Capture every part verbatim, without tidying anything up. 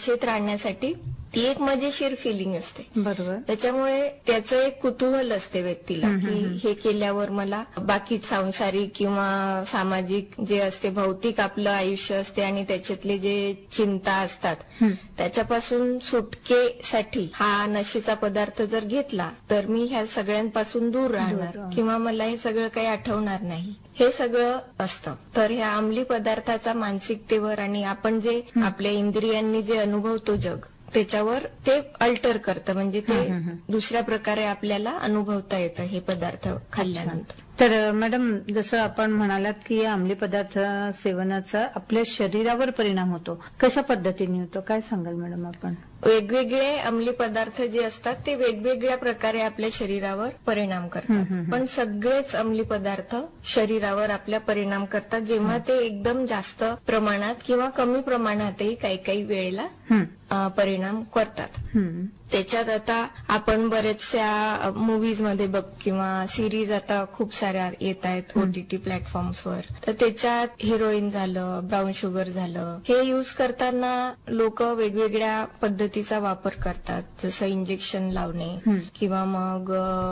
नशेत राहण्यासाठी ती एक मजेशीर फिलिंग असते. बरोबर. त्याच्यामुळे त्याचं एक कुतूहल असते व्यक्तीला की हे केल्यावर मला बाकी सांसारिक किंवा सामाजिक जे असते, भौतिक आपलं आयुष्य असते आणि त्याच्यातले जे चिंता असतात त्याच्यापासून सुटकेसाठी हा नशेचा पदार्थ जर घेतला तर मी ह्या सगळ्यांपासून दूर राहणार किंवा मला हे सगळं काही आठवणार नाही, हे सगळं असतं. तर ह्या अंमली पदार्थाचा मानसिकतेवर आणि आपण जे आपल्या इंद्रियांनी जे अनुभवतो जग त्याच्यावर ते अल्टर करतं, म्हणजे ते दुसऱ्या प्रकारे आपल्याला अनुभवता येतं हे पदार्थ खाल्ल्यानंतर. तर मॅडम, जसं आपण म्हणालात की या अंमली पदार्थ सेवनाचा आपल्या शरीरावर परिणाम होतो, कशा पद्धतीने होतो, काय सांगाल मॅडम आपण? वेगवेगळे अंमली पदार्थ जे असतात ते वेगवेगळ्या प्रकारे आपल्या शरीरावर परिणाम करतात. पण सगळेच अंमली पदार्थ शरीरावर आपल्या परिणाम करतात जेव्हा ते एकदम जास्त प्रमाणात किंवा कमी प्रमाणातही काही काही वेळेला परिणाम करतात. त्याच्यात आता आपण बरेचशा मुव्हीज मध्ये बघ किंवा सिरीज आता खूप साऱ्या येत आहेत ओटीटी प्लॅटफॉर्म्सवर, तर त्याच्यात हिरोईन झालं, ब्राऊन शुगर झालं, हे युज करताना लोक वेगवेगळ्या पद्धतीचा वापर करतात, जसं इंजेक्शन लावणे किंवा मग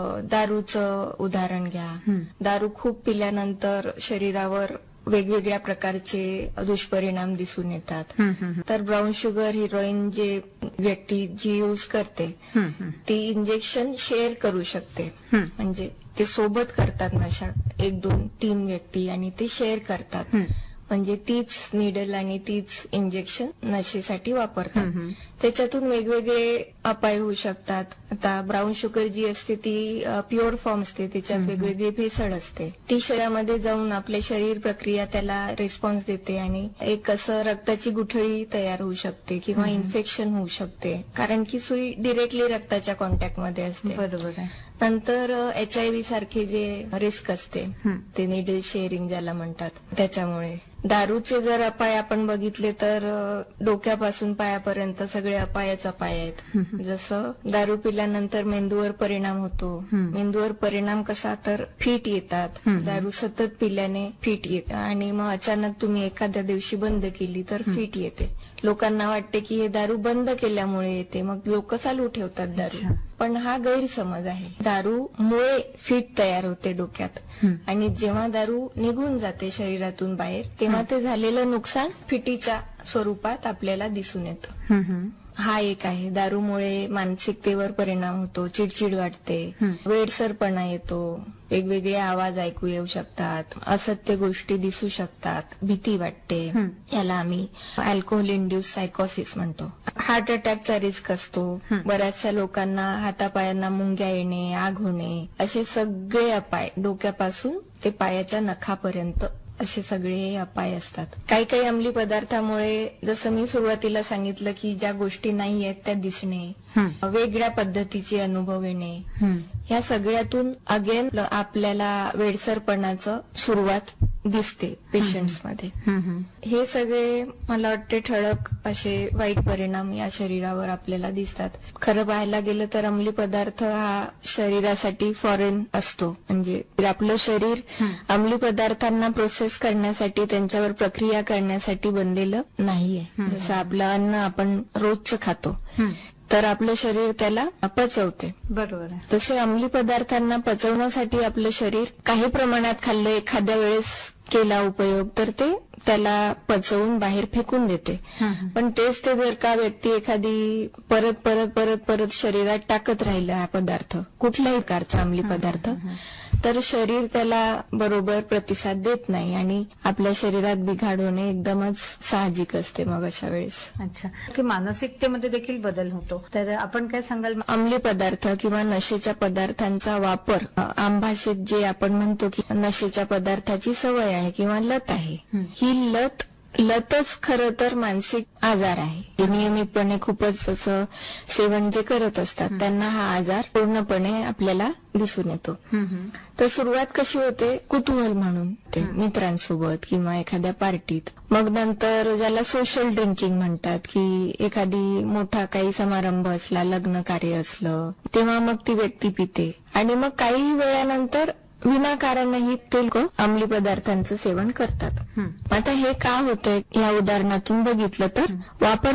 दारूचं उदाहरण घ्या. दारू खूप पिल्यानंतर शरीरावर वेगवेगळ्या प्रकारचे दुष्परिणाम दिसून येतात. तर ब्राऊन शुगर हिरोईन जे व्यक्ती जी यूज करते ती इंजेक्शन शेअर करू शकते, म्हणजे ते सोबत करतात नशा, एक दोन तीन व्यक्ती, आणि ते शेअर करतात, म्हणजे तीच निडल आणि तीच इंजेक्शन नशेसाठी वापरतात. त्याच्यातून वेगवेगळे अपाय होऊ शकतात. आता ब्राऊन शुगर जी असते ती प्युअर फॉर्म असते, त्याच्यात वेगवेगळी भेसळ असते, ती शरीरामध्ये जाऊन आपले शरीर प्रक्रिया त्याला रिस्पॉन्स देते आणि एक असं रक्ताची गुठळी तयार होऊ शकते किंवा इन्फेक्शन होऊ शकते, कारण की सुई डिरेक्टली रक्ताच्या कॉन्टॅक्टमध्ये असते. बरोबर आहे. नंतर एच आय व्ही सारखे जे रिस्क असते ते निडल शेअरिंग ज्याला म्हणतात, त्याच्यामुळे दारूचे जर अपाय आपण बघितले तर डोक्यापासून पायापर्यंत सगळे अपायच अपाय आहेत. जसं दारू पिल्यानंतर मेंदूवर परिणाम होतो. मेंदूवर परिणाम कसा, तर फिट येतात. दारू सतत पिल्याने फिट येते आणि मग अचानक तुम्ही एखाद्या दिवशी बंद केली तर फिट येते. लोकांना वाटते की हे दारू बंद केल्यामुळे येते, मग लोक चालू ठेवतात दारू, पण हा गैरसमज आहे. दारूमुळे फिट तयार होते डोक्यात आणि जेव्हा दारू निघून जाते शरीरातून बाहेर तेव्हा ते झालेलं नुकसान फिटीच्या स्वरूपात आपल्याला दिसून येतं. हा एक आहे. दारूमुळे मानसिकतेवर परिणाम होतो, चिडचिड वाटते, वेडसरपणा येतो, वेगवेगळे आवाज ऐकू येऊ शकतात, असत्य गोष्टी दिसू शकतात, भीती वाटते, याला आम्ही अल्कोहोल इंड्यूस सायकोसिस म्हणतो. हार्ट अटॅकचा रिस्क असतो. बऱ्याचशा लोकांना हातापायांना मुंग्या येणे, आग होणे, असे सगळे अपाय डोक्यापासून ते पायाच्या नखापर्यंत असे सगळे अपाय असतात. काही काही अंमली पदार्थामुळे, जसं मी सुरुवातीला सांगितलं की ज्या गोष्टी नाही आहेत त्या दिसणे, वेगळ्या पद्धतीचे अनुभव येणे, ह्या सगळ्यातून अगेन आपल्याला वेडसरपणाचं सुरुवात दिसते पेशंट्स मध्ये. हे सगळे मला वाटते ठळक असे वाईट परिणाम या शरीरावर आपल्याला दिसतात. खरं पाहायला गेलं तर अंमली पदार्थ हा शरीरासाठी फॉरेन असतो, म्हणजे आपलं शरीर अंमली पदार्थांना प्रोसेस करण्यासाठी, त्यांच्यावर प्रक्रिया करण्यासाठी बनलेलं नाहीये. जसं आपलं अन्न आपण रोजचं खातो तर आपलं शरीर त्याला पचवते. बरोबर आहे. तसे अंमली पदार्थांना पचवण्यासाठी आपलं शरीर काही प्रमाणात खाल्लं, एखाद्या वेळेस केला उपयोग, तर ते त्याला पचवून बाहेर फेकून देते. पण तेच ते जर का व्यक्ती एखादी परत परत परत परत शरीरात टाकत राहिला हा पदार्थ, कुठल्याही प्रकारचा अंमली पदार्थ, तर शरीर त्याला बरोबर प्रतिसाद देत नाही आणि आपल्या शरीरात बिघाड होणे एकदमच साहजिक असते मग अशा वेळेस. अच्छा, की मानसिकतेमध्ये देखील बदल होतो. तर आपण काय सांगाल? अंमली पदार्थ किंवा नशेच्या पदार्थांचा वापर, आम भाषेत जे आपण म्हणतो की नशेच्या पदार्थाची सवय आहे किंवा लत आहे, ही लत लतच खरं तर मानसिक आजार आहे. नियमितपणे खूपच असं सेवन जे करत असतात त्यांना हा आजार पूर्णपणे आपल्याला दिसून येतो. तर सुरुवात कशी होते, कुतूहल म्हणून ते मित्रांसोबत किंवा एखाद्या पार्टीत, मग नंतर ज्याला सोशल ड्रिंकिंग म्हणतात, की एखादी मोठा काही समारंभ असला, लग्न कार्य असलं, तेव्हा मग ती व्यक्ती पिते आणि मग काही वेळानंतर विनाकारणही ते लोक अंमली पदार्थांचं सेवन करतात. आता हे का होतंय या उदाहरणातून बघितलं तर वापर